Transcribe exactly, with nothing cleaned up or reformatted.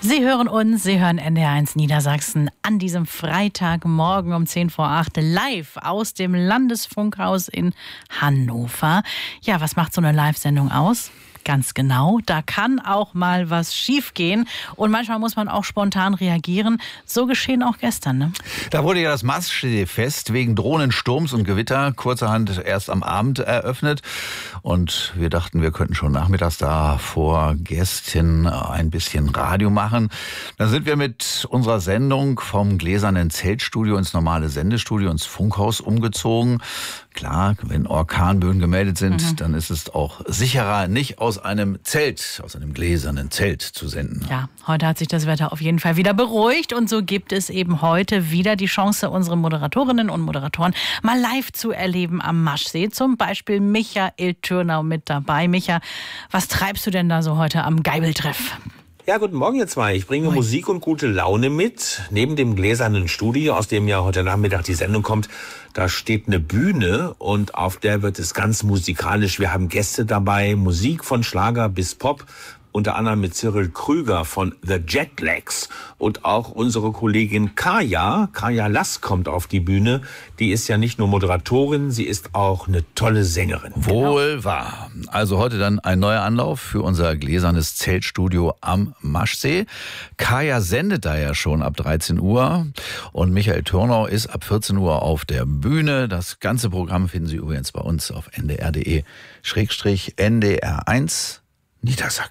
Sie hören uns, Sie hören N D R eins Niedersachsen an diesem Freitagmorgen um zehn vor acht live aus dem Landesfunkhaus in Hannover. Ja, was macht so eine Live-Sendung aus? Ganz genau, da kann auch mal was schiefgehen und manchmal muss man auch spontan reagieren. So geschehen auch gestern, ne? Da wurde ja das Maschsee-Fest wegen Drohnensturms und Gewitter kurzerhand erst am Abend eröffnet. Und wir dachten, wir könnten schon nachmittags da vor Gästen ein bisschen Radio machen. Dann sind wir mit unserer Sendung vom gläsernen Zeltstudio ins normale Sendestudio, ins Funkhaus umgezogen. Klar, wenn Orkanböen gemeldet sind, mhm. dann ist es auch sicherer, nicht aus einem Zelt, aus einem gläsernen Zelt zu senden. Ja, heute hat sich das Wetter auf jeden Fall wieder beruhigt und so gibt es eben heute wieder die Chance, unsere Moderatorinnen und Moderatoren mal live zu erleben am Maschsee. Zum Beispiel Michael Türnau mit dabei. Micha, was treibst du denn da so heute am Geibeltreff? Ja, guten Morgen ihr zwei. Ich bringe Moin. Musik und gute Laune mit. Neben dem gläsernen Studio, aus dem ja heute Nachmittag die Sendung kommt, da steht eine Bühne und auf der wird es ganz musikalisch. Wir haben Gäste dabei, Musik von Schlager bis Pop. Unter anderem mit Cyril Krüger von The Jetlags und auch unsere Kollegin Kaya, Kaya Lass kommt auf die Bühne. Die ist ja nicht nur Moderatorin, sie ist auch eine tolle Sängerin. Wohl wahr. Also heute dann ein neuer Anlauf für unser gläsernes Zeltstudio am Maschsee. Kaya sendet da ja schon ab dreizehn Uhr und Michael Türnau ist ab vierzehn Uhr auf der Bühne. Das ganze Programm finden Sie übrigens bei uns auf n d r punkt d e Schrägstrich N D R eins Niedersachsen.